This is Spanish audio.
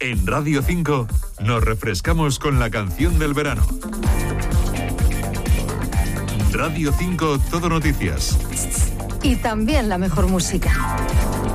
En Radio 5 nos refrescamos con la canción del verano. Radio 5 Todo Noticias. Y también la mejor música.